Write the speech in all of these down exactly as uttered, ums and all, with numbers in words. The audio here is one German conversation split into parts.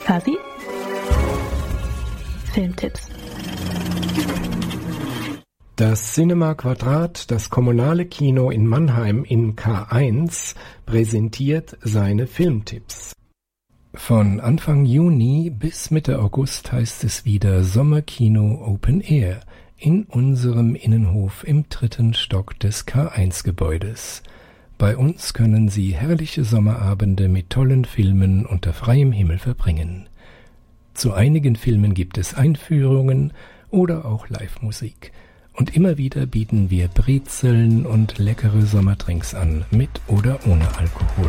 Fabi? Filmtipps. Das Cinema Quadrat, das kommunale Kino in Mannheim in K eins, präsentiert seine Filmtipps. Von Anfang Juni bis Mitte August heißt es wieder Sommerkino Open Air in unserem Innenhof im dritten Stock des K eins Gebäudes. Bei uns können Sie herrliche Sommerabende mit tollen Filmen unter freiem Himmel verbringen. Zu einigen Filmen gibt es Einführungen oder auch Live-Musik. Und immer wieder bieten wir Brezeln und leckere Sommerdrinks an, mit oder ohne Alkohol.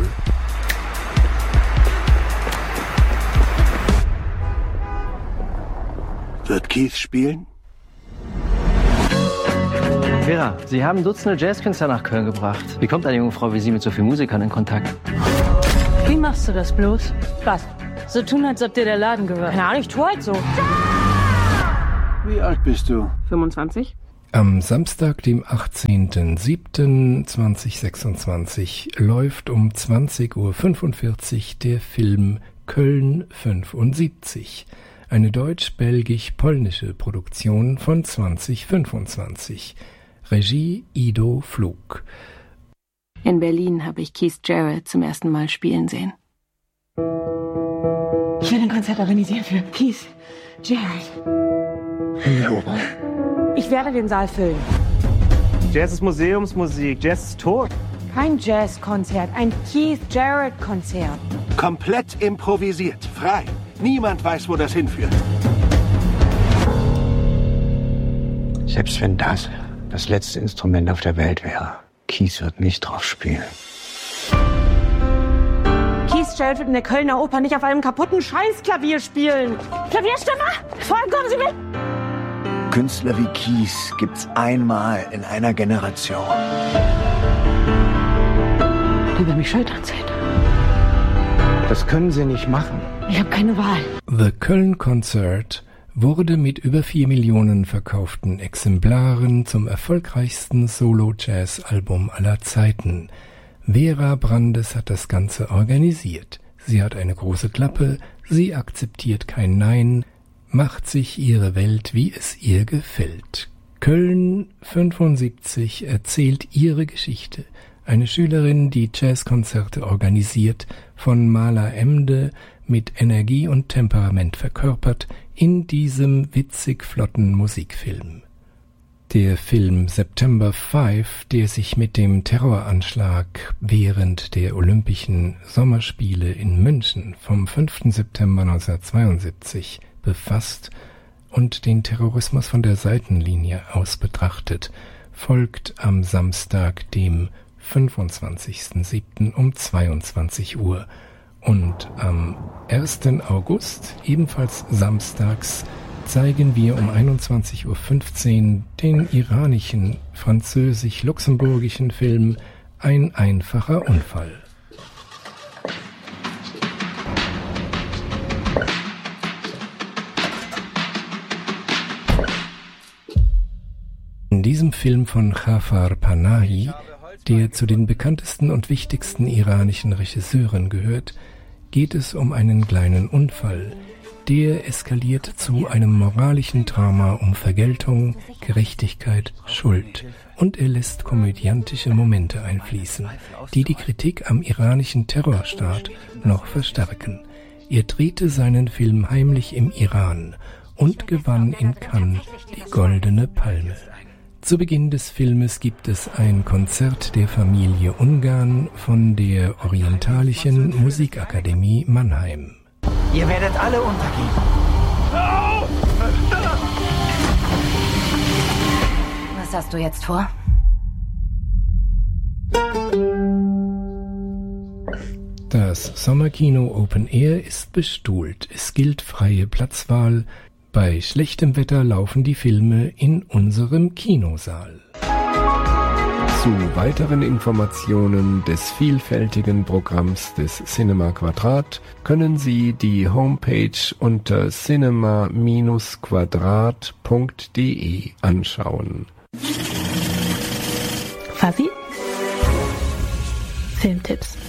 Wird Keith spielen? Vera, Sie haben Dutzende Jazzkünstler nach Köln gebracht. Wie kommt eine junge Frau wie Sie mit so vielen Musikern in Kontakt? Wie machst du das bloß? Was? So tun, als ob dir der Laden gehört. Keine Ahnung, ich tue halt so. Wie alt bist du? fünfundzwanzig. Am Samstag, dem achtzehnten siebten zweitausendsechsundzwanzig, läuft um zwanzig Uhr fünfundvierzig der Film Köln fünfundsiebzig, eine deutsch-belgisch-polnische Produktion von zwanzig fünfundzwanzig. Regie Ido Flug. In Berlin habe ich Keith Jarrett zum ersten Mal spielen sehen. Ich will ein Konzert organisieren für Keith Jarrett. In der Oper. Ich werde den Saal füllen. Jazz ist Museumsmusik, Jazz ist tot. Kein Jazzkonzert, ein Keith Jarrett-Konzert. Komplett improvisiert, frei. Niemand weiß, wo das hinführt. Selbst wenn das das letzte Instrument auf der Welt wäre, Keith wird nicht drauf spielen. Keith Jarrett wird in der Kölner Oper nicht auf einem kaputten Scheißklavier spielen. Klavierstimmer, folgen, kommen Sie mit! Künstler wie Keith gibt's einmal in einer Generation. Über mich Schultern zählen. Das können Sie nicht machen. Ich habe keine Wahl. The Köln Concert wurde mit über vier Millionen verkauften Exemplaren zum erfolgreichsten Solo-Jazz-Album aller Zeiten. Vera Brandes hat das Ganze organisiert. Sie hat eine große Klappe, sie akzeptiert kein Nein, macht sich ihre Welt, wie es ihr gefällt. Köln fünfundsiebzig erzählt ihre Geschichte. Eine Schülerin, die Jazzkonzerte organisiert, von Maler Emde mit Energie und Temperament verkörpert in diesem witzig flotten Musikfilm. Der Film September fünf, der sich mit dem Terroranschlag während der Olympischen Sommerspiele in München vom fünften September neunzehnhundertzweiundsiebzig befasst und den Terrorismus von der Seitenlinie aus betrachtet, folgt am Samstag, dem fünfundzwanzigsten siebten um zweiundzwanzig Uhr und am ersten August, ebenfalls samstags, zeigen wir um einundzwanzig Uhr fünfzehn den iranischen, französisch-luxemburgischen Film Ein einfacher Unfall. In diesem Film von Jafar Panahi, der zu den bekanntesten und wichtigsten iranischen Regisseuren gehört, geht es um einen kleinen Unfall, der eskaliert zu einem moralischen Drama um Vergeltung, Gerechtigkeit, Schuld, und er lässt komödiantische Momente einfließen, die die Kritik am iranischen Terrorstaat noch verstärken. Er drehte seinen Film heimlich im Iran und gewann in Cannes die Goldene Palme. Zu Beginn des Filmes gibt es ein Konzert der Familie Ungarn von der Orientalischen Musikakademie Mannheim. Ihr werdet alle untergehen. Was hast du jetzt vor? Das Sommerkino Open Air ist bestuhlt. Es gilt freie Platzwahl. Bei schlechtem Wetter laufen die Filme in unserem Kinosaal. Zu weiteren Informationen des vielfältigen Programms des Cinema Quadrat können Sie die Homepage unter cinema quadrat punkt de anschauen. Fabi? Filmtipps.